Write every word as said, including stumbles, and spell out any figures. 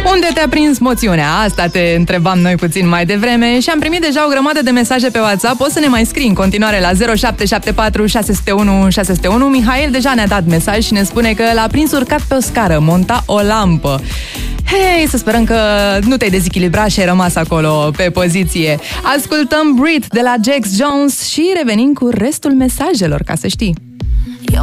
Unde te-a prins moțiunea? Asta te întrebam noi puțin mai devreme și am primit deja o grămadă de mesaje pe WhatsApp. Poți să ne mai scrii în continuare la zero șapte șapte patru șase zero unu șase zero unu. Mihail deja ne-a dat mesaj și ne spune că l-a prins urcat pe o scară, monta o lampă. Hei, să sperăm că nu te-ai dezechilibrat și ai rămas acolo pe poziție. Ascultăm Breathe de la Jax Jones și revenim cu restul mesajelor, ca să știi.